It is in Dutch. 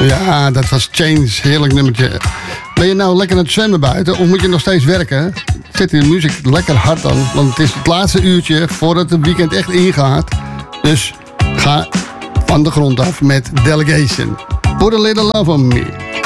Ja, dat was Change. Heerlijk nummertje. Ben je nou lekker aan het zwemmen buiten of moet je nog steeds werken? Zet die muziek lekker hard aan, want het is het laatste uurtje voordat het weekend echt ingaat. Dus ga van de grond af met Delegation. Put a little love on me.